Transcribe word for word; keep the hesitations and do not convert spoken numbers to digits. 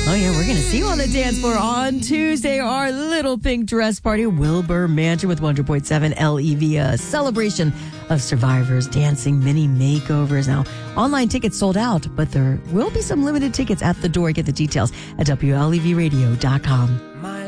Oh, yeah, we're going to see you on the dance floor on Tuesday. Our Little Pink Dress Party, Wilbur Mansion with one hundred point seven L E V, a celebration of survivors, dancing, mini makeovers. Now, online tickets sold out, but there will be some limited tickets at the door. Get the details at W L E V radio dot com.